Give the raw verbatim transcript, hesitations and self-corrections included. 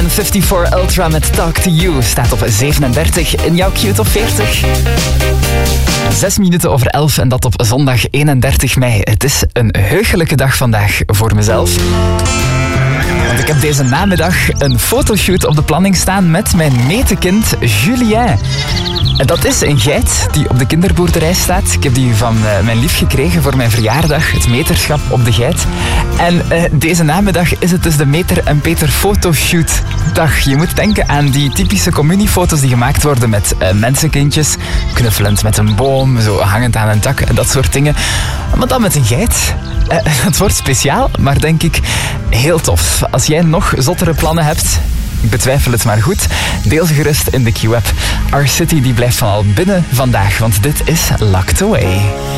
en vierenvijftig Ultra met Talk to You staat op zevenendertig in jouw Q Top veertig. Zes minuten over elf en dat op zondag eenendertig mei. Het is een heugelijke dag vandaag voor mezelf. Want ik heb deze namiddag een fotoshoot op de planning staan met mijn metekind Julien. En dat is een geit die op de kinderboerderij staat. Ik heb die van uh, mijn lief gekregen voor mijn verjaardag, het meterschap op de geit. En uh, deze namiddag is het dus de Meter en Peter fotoshoot dag. Je moet denken aan die typische communiefoto's die gemaakt worden met uh, mensenkindjes, knuffelend met een boom, zo hangend aan een tak en dat soort dingen. Maar dan met een geit. Uh, dat wordt speciaal, maar denk ik heel tof. Als jij nog zottere plannen hebt, ik betwijfel het maar goed, deel ze gerust in de Q-app. Our City die blijft van al binnen vandaag, want dit is Locked Away.